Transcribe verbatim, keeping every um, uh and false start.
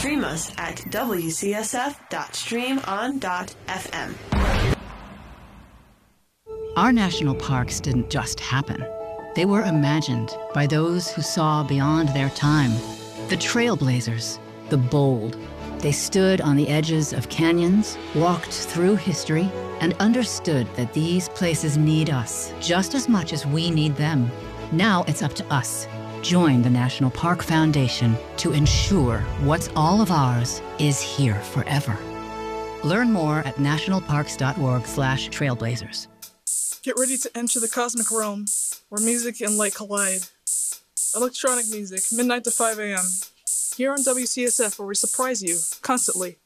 Stream us at w c s f dot stream on dot f m. Our national parks didn't just happen. They were imagined by those who saw beyond their time. The trailblazers, the bold. They stood on the edges of canyons, walked through history, and understood that these places need us just as much as we need them. Now it's up to us. Join the National Park Foundation to ensure what's all of ours is here forever. Learn more at national parks dot org slash trailblazers. Get ready to enter the cosmic realm, where music and light collide. Electronic music, midnight to five a m Here on W C S F, where we surprise you, constantly.